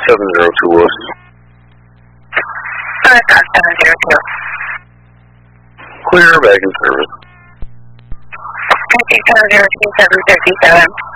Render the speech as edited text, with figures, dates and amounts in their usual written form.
702 Wilson. Icon 702. Clear, back in service. Thank you, 702, 757.